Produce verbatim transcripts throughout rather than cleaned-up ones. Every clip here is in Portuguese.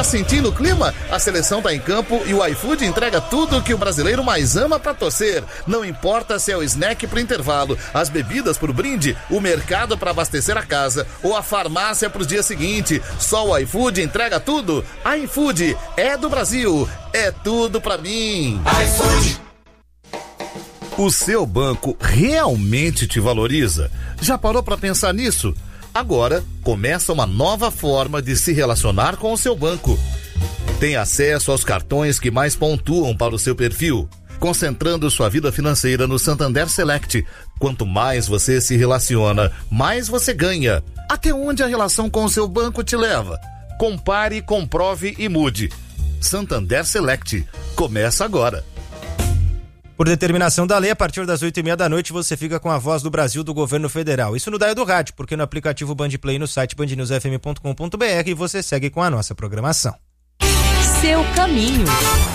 sentindo o clima? A seleção tá em campo e o iFood entrega tudo que o brasileiro mais ama pra torcer. Não importa se é o snack pro intervalo, as bebidas pro brinde, o mercado pra abastecer a casa ou a farmácia pro dia seguinte. Só o iFood entrega tudo. iFood é do Brasil, é tudo pra mim. iFood. O seu banco realmente te valoriza? Já parou pra pensar nisso? Agora começa uma nova forma de se relacionar com o seu banco. Tem acesso aos cartões que mais pontuam para o seu perfil, concentrando sua vida financeira no Santander Select. Quanto mais você se relaciona, mais você ganha. Até onde a relação com o seu banco te leva? Compare, comprove e mude. Santander Select. Começa agora. Por determinação da lei, a partir das oito e meia da noite, você fica com a Voz do Brasil do Governo Federal. Isso no Daio do Rádio, porque no aplicativo Band Play no site band news f m ponto com ponto b r você segue com a nossa programação. Seu caminho.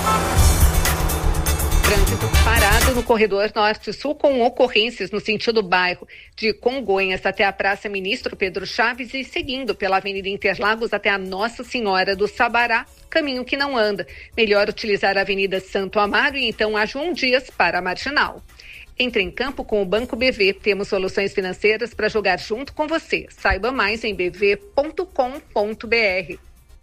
Trânsito parado no corredor norte-sul com ocorrências no sentido bairro de Congonhas até a Praça Ministro Pedro Chaves e seguindo pela Avenida Interlagos até a Nossa Senhora do Sabará, caminho que não anda. Melhor utilizar a Avenida Santo Amaro e então a João Dias para a Marginal. Entre em campo com o Banco B V. Temos soluções financeiras para jogar junto com você. Saiba mais em b v ponto com ponto b r.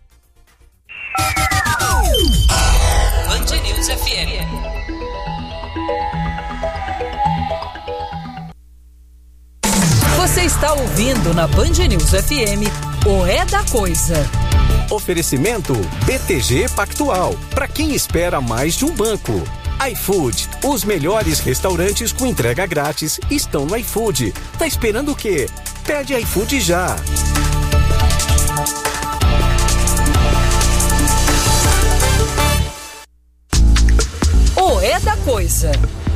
Band News F M. Você está ouvindo na Band News F M o É da Coisa. Oferecimento B T G Pactual. Para quem espera mais de um banco. iFood. Os melhores restaurantes com entrega grátis estão no iFood. Tá esperando o quê? Pede iFood já. O É da Coisa.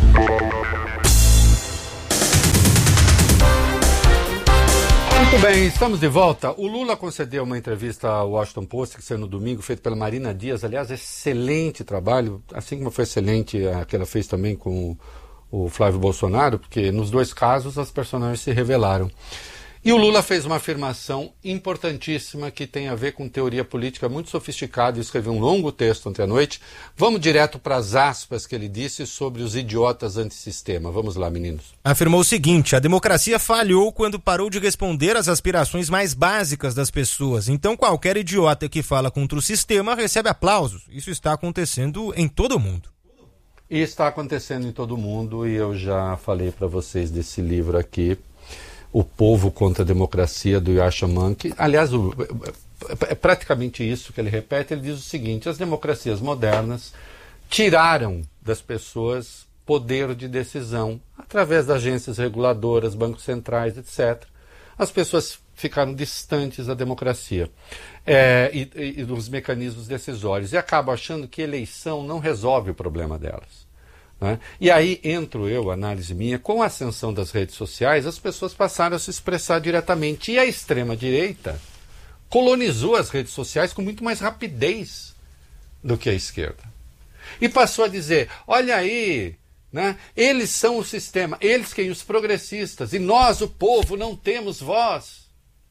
Muito bem, estamos de volta. O Lula concedeu uma entrevista ao Washington Post, que saiu no domingo, feito pela Marina Dias. Aliás, excelente trabalho, assim como foi excelente a que ela fez também com o Flávio Bolsonaro, porque nos dois casos as personagens se revelaram. E o Lula fez uma afirmação importantíssima que tem a ver com teoria política muito sofisticada, e escreveu um longo texto ontem à noite. Vamos direto para as aspas que ele disse sobre os idiotas antissistema. Vamos lá, meninos. Afirmou o seguinte: a democracia falhou quando parou de responder às aspirações mais básicas das pessoas. Então qualquer idiota que fala contra o sistema recebe aplausos. Isso está acontecendo em todo o mundo. E está acontecendo em todo o mundo, e eu já falei para vocês desse livro aqui, O Povo contra a Democracia, do Yasha Monkey. Aliás, o, é praticamente isso que ele repete. Ele diz o seguinte: as democracias modernas tiraram das pessoas poder de decisão através das agências reguladoras, bancos centrais, etcétera. As pessoas ficaram distantes da democracia é, e, e, e dos mecanismos decisórios e acabam achando que eleição não resolve o problema delas. Né? E aí entro eu, análise minha, com a ascensão das redes sociais, as pessoas passaram a se expressar diretamente. E a extrema-direita colonizou as redes sociais com muito mais rapidez do que a esquerda. E passou a dizer, olha aí, né, eles são o sistema, eles quem? Os progressistas, e nós, o povo, não temos voz.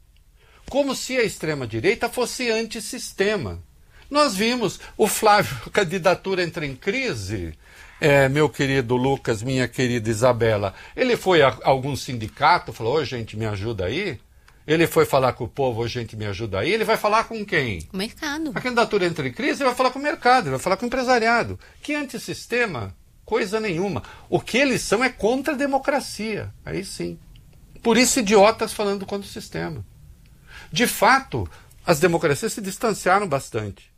Como se a extrema-direita fosse antissistema. Nós vimos o Flávio, a candidatura entra em crise. É, meu querido Lucas, minha querida Isabela, ele foi a algum sindicato, falou, ô, gente, me ajuda aí? Ele foi falar com o povo, ô, gente, me ajuda aí? Ele vai falar com quem? O mercado. A candidatura entra em crise, ele vai falar com o mercado, ele vai falar com o empresariado. Que antissistema? Coisa nenhuma. O que eles são é contra a democracia. Aí sim. Por isso, idiotas falando contra o sistema. De fato, as democracias se distanciaram bastante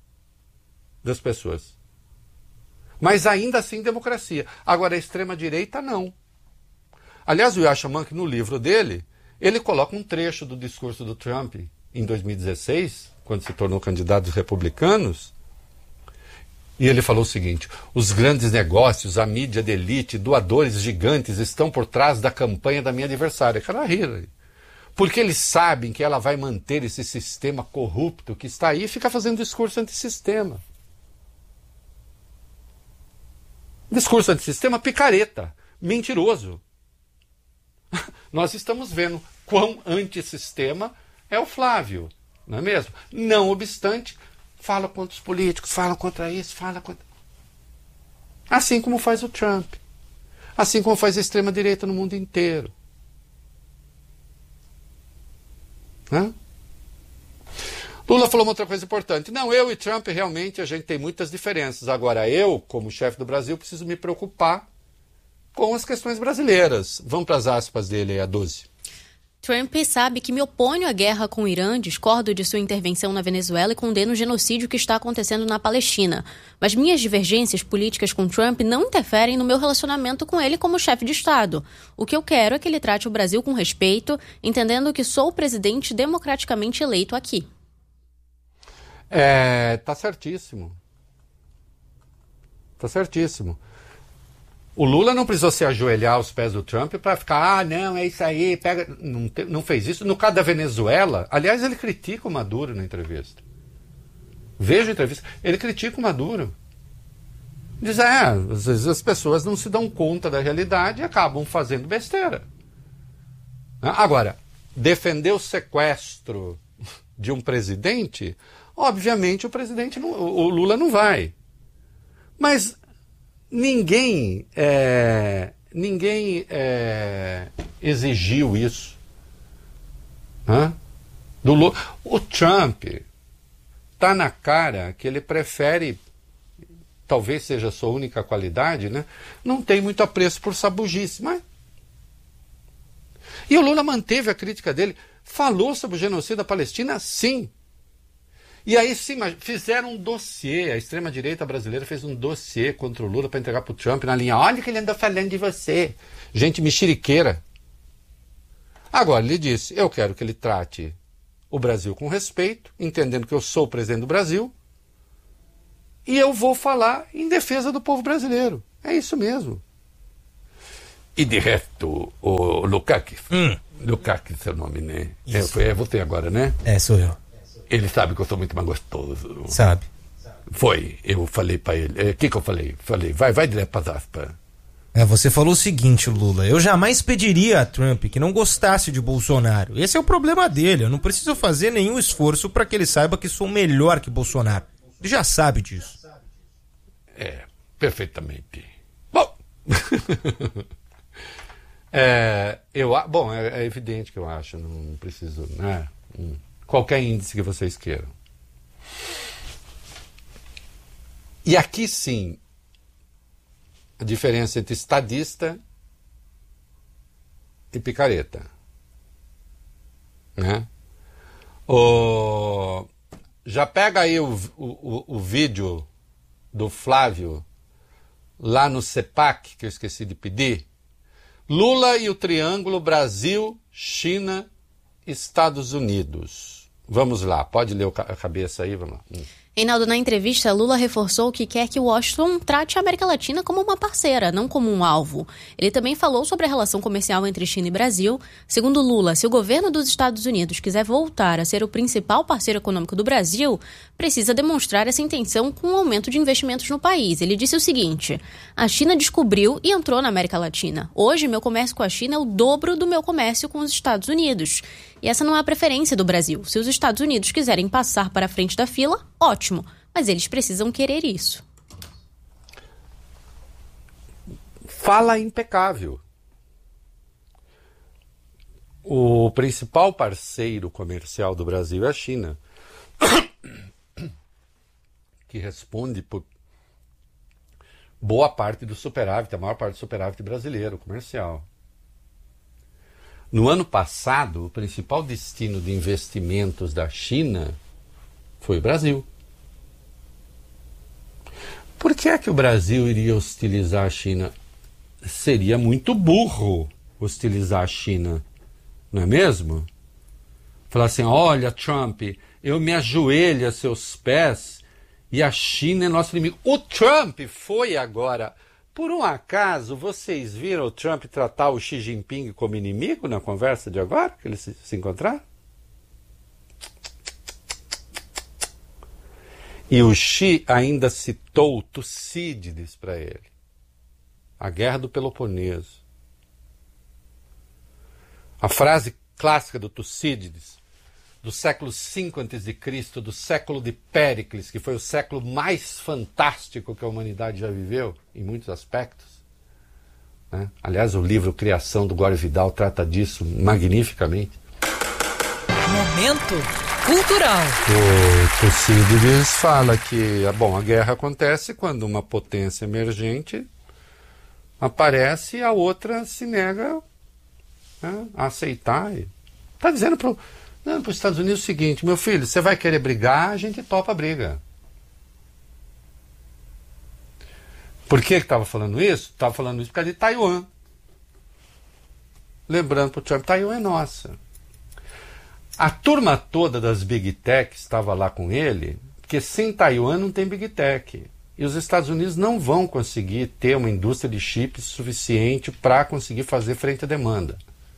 das pessoas. Mas ainda assim democracia. Agora, a extrema-direita, não. Aliás, o Yasha Monkey, no livro dele, ele coloca um trecho do discurso do Trump em dois mil e dezesseis, quando se tornou candidato dos republicanos, e ele falou o seguinte, os grandes negócios, a mídia de elite, doadores gigantes estão por trás da campanha da minha adversária. Cara, rir. Porque eles sabem que ela vai manter esse sistema corrupto que está aí e fica fazendo discurso antissistema. Discurso antissistema picareta, mentiroso. Nós estamos vendo quão antissistema é o Flávio, não é mesmo? Não obstante, fala contra os políticos, fala contra isso, fala contra... Assim como faz o Trump. Assim como faz a extrema-direita no mundo inteiro. Hã? Lula falou uma outra coisa importante. Não, eu e Trump realmente a gente tem muitas diferenças. Agora eu, como chefe do Brasil, preciso me preocupar com as questões brasileiras. Vamos para as aspas dele aí, a doze. Trump sabe que me oponho à guerra com o Irã, discordo de sua intervenção na Venezuela e condeno o genocídio que está acontecendo na Palestina. Mas minhas divergências políticas com Trump não interferem no meu relacionamento com ele como chefe de Estado. O que eu quero é que ele trate o Brasil com respeito, entendendo que sou o presidente democraticamente eleito aqui. É, tá certíssimo. Tá certíssimo. O Lula não precisou se ajoelhar aos pés do Trump para ficar, ah, não, é isso aí, pega... Não, te... não fez isso. No caso da Venezuela, aliás, ele critica o Maduro na entrevista. Veja a entrevista. Ele critica o Maduro. Diz, é, às vezes as pessoas não se dão conta da realidade e acabam fazendo besteira. Agora, defender o sequestro de um presidente, obviamente o presidente, não, o Lula não vai. Mas ninguém, é, ninguém é, exigiu isso. Hã? Do Lula. O Trump está na cara que ele prefere, talvez seja a sua única qualidade, né? Não tem muito apreço por sabugice, mas... E o Lula manteve a crítica dele, falou sobre o genocídio da Palestina, sim. E aí sim, fizeram um dossiê, a extrema-direita brasileira fez um dossiê contra o Lula para entregar para o Trump na linha, olha o que ele andou falando de você. Gente mexeriqueira. Agora ele disse, eu quero que ele trate o Brasil com respeito, entendendo que eu sou o presidente do Brasil, e eu vou falar em defesa do povo brasileiro. É isso mesmo. E de resto, o Lukács, hum. Lukács é seu nome, né? É, foi, é você agora, né? É, sou eu. Ele sabe que eu sou muito mais gostoso. Sabe. Foi, eu falei pra ele. O é, que que eu falei? Falei, vai, vai direto pras aspas. É, você falou o seguinte, Lula, eu jamais pediria a Trump que não gostasse de Bolsonaro. Esse é o problema dele, eu não preciso fazer nenhum esforço para que ele saiba que sou melhor que Bolsonaro. Ele já sabe disso. É, perfeitamente. Bom... é, eu, bom, é, é evidente que eu acho, não preciso, né? Hum. Qualquer índice que vocês queiram. E aqui sim, a diferença entre estadista e picareta. Né? O... Já pega aí o, o, o vídeo do Flávio lá no CEPAC, que eu esqueci de pedir. Lula e o triângulo Brasil, China, Estados Unidos. Vamos lá, pode ler a cabeça aí, vamos lá. Hum. Reinaldo, na entrevista, Lula reforçou que quer que Washington trate a América Latina como uma parceira, não como um alvo. Ele também falou sobre a relação comercial entre China e Brasil. Segundo Lula, se o governo dos Estados Unidos quiser voltar a ser o principal parceiro econômico do Brasil, precisa demonstrar essa intenção com o aumento de investimentos no país. Ele disse o seguinte, a China descobriu e entrou na América Latina. Hoje, meu comércio com a China é o dobro do meu comércio com os Estados Unidos. E essa não é a preferência do Brasil. Se os Estados Unidos quiserem passar para a frente da fila, ótimo. Mas eles precisam querer isso. Fala impecável. O principal parceiro comercial do Brasil é a China, que responde por boa parte do superávit, a maior parte do superávit brasileiro comercial. No ano passado, o principal destino de investimentos da China foi o Brasil. Por que é que o Brasil iria hostilizar a China? Seria muito burro hostilizar a China, não é mesmo? Falar assim, olha, Trump, eu me ajoelho a seus pés e a China é nosso inimigo. O Trump foi agora... Por um acaso, vocês viram o Trump tratar o Xi Jinping como inimigo na conversa de agora, que eles se, se encontraram? E o Xi ainda citou Tucídides para ele. A Guerra do Peloponeso. A frase clássica do Tucídides do século cinco antes de Cristo, do século de Péricles, que foi o século mais fantástico que a humanidade já viveu, em muitos aspectos. Né? Aliás, o livro Criação, do Gore Vidal, trata disso magnificamente. Momento cultural. O Tucídides fala que bom, a guerra acontece quando uma potência emergente aparece e a outra se nega, né, a aceitar. Está dizendo para os Estados Unidos o seguinte: meu filho, você vai querer brigar, a gente topa a briga. Por que estava falando isso? Estava falando isso por causa de Taiwan. Lembrando para o Trump, Taiwan é nossa. A turma toda das Big Tech estava lá com ele, porque sem Taiwan não tem Big Tech. E os Estados Unidos não vão conseguir ter uma indústria de chips suficiente para conseguir fazer frente à demanda.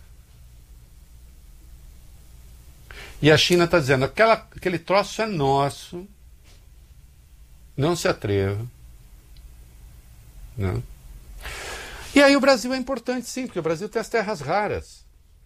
E a China está dizendo, aquela, aquele troço é nosso, não se atreva. Não. E aí o Brasil é importante, sim, porque o Brasil tem as terras raras.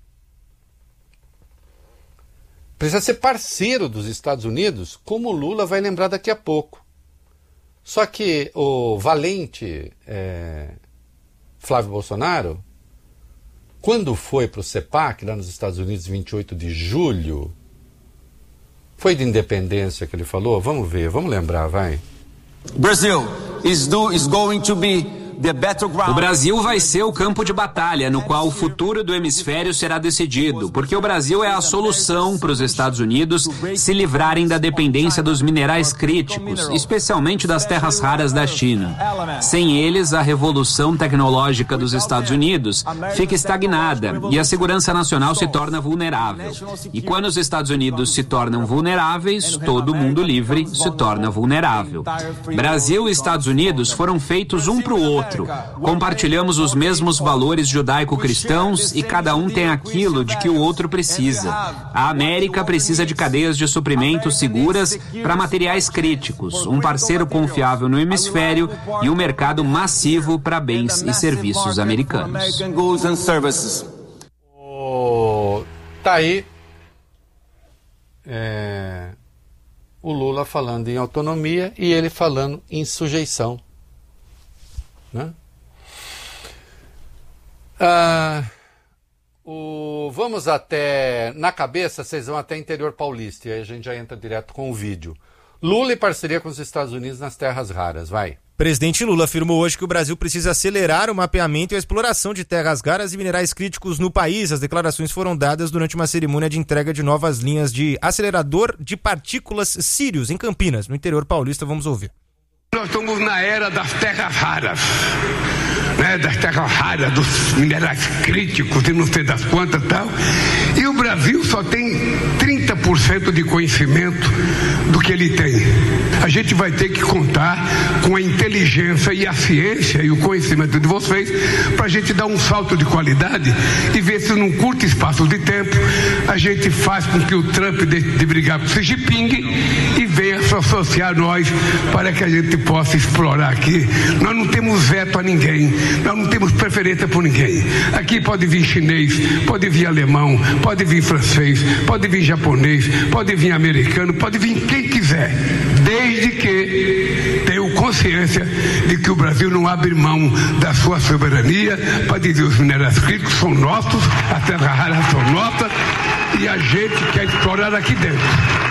Precisa ser parceiro dos Estados Unidos, como o Lula vai lembrar daqui a pouco. Só que o valente é, Flávio Bolsonaro, quando foi para o CEPAC, lá nos Estados Unidos, vinte e oito de julho, foi de independência que ele falou? Vamos ver, vamos lembrar, vai. Brazil is, do, is going to be O Brasil vai ser o campo de batalha no qual o futuro do hemisfério será decidido, porque o Brasil é a solução para os Estados Unidos se livrarem da dependência dos minerais críticos, especialmente das terras raras da China. Sem eles, a revolução tecnológica dos Estados Unidos fica estagnada e a segurança nacional se torna vulnerável. E quando os Estados Unidos se tornam vulneráveis, todo mundo livre se torna vulnerável. Brasil e Estados Unidos foram feitos um para o outro. Compartilhamos os mesmos valores judaico-cristãos e cada um tem aquilo de que o outro precisa. A América precisa de cadeias de suprimentos seguras para materiais críticos, um parceiro confiável no hemisfério e um mercado massivo para bens e serviços americanos. Oh, tá aí é, o Lula falando em autonomia e ele falando em sujeição. Né? Ah, o, vamos até, na cabeça, vocês vão até interior paulista, e aí a gente já entra direto com o vídeo. Lula e parceria com os Estados Unidos nas terras raras, vai. Presidente Lula afirmou hoje que o Brasil precisa acelerar o mapeamento e a exploração de terras raras e minerais críticos no país. As declarações foram dadas durante uma cerimônia de entrega de novas linhas de acelerador de partículas Sirius, em Campinas, no interior paulista. Vamos ouvir. Nós estamos na era das terras raras, né? Das terras raras, dos minerais críticos e não sei das quantas e tal. E o Brasil só tem trinta por cento de conhecimento do que ele tem. A gente vai ter que contar com a inteligência e a ciência e o conhecimento de vocês para a gente dar um salto de qualidade e ver se num curto espaço de tempo a gente faz com que o Trump deixe de brigar com o Xi Jinping e venha se associar a nós para que a gente possa explorar aqui. Nós não temos veto a ninguém, nós não temos preferência por ninguém. Aqui pode vir chinês, pode vir alemão, pode vir francês, pode vir japonês, pode vir americano, pode vir quem quiser, desde que tenham consciência de que o Brasil não abre mão da sua soberania para dizer os minerais críticos são nossos, as terras raras são nossas e a gente quer explorar aqui dentro.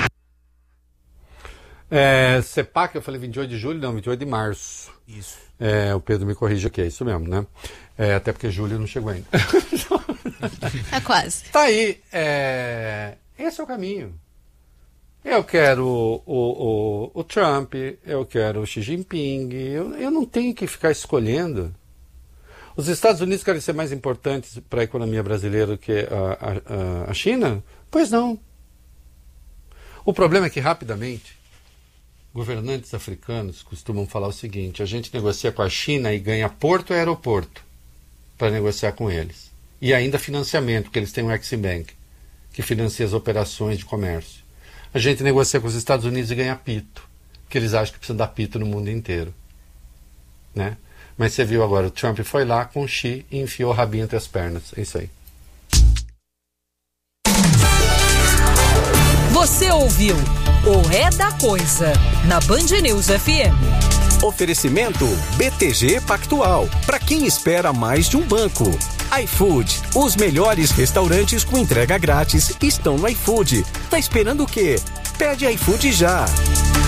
É, CEPAC, eu falei vinte e oito de julho, não, vinte e oito de março. Isso. É, o Pedro me corrige aqui, é isso mesmo, né? É, até porque julho não chegou ainda. É quase. Tá aí, é, esse é o caminho. Eu quero o, o, o, o Trump, eu quero o Xi Jinping, eu, eu não tenho que ficar escolhendo. Os Estados Unidos querem ser mais importantes para a economia brasileira do que a, a, a China? Pois não. O problema é que, rapidamente, governantes africanos costumam falar o seguinte: a gente negocia com a China e ganha porto e aeroporto para negociar com eles. E ainda financiamento, porque eles têm um Exim Bank, que financia as operações de comércio. A gente negocia com os Estados Unidos e ganha pito, que eles acham que precisam dar pito no mundo inteiro. Né? Mas você viu agora, o Trump foi lá com o Xi e enfiou o rabinho entre as pernas. É isso aí. Você ouviu o É da Coisa, na Band News F M. Oferecimento B T G Pactual, para quem espera mais de um banco. iFood, os melhores restaurantes com entrega grátis estão no iFood. Tá esperando o quê? Pede iFood já.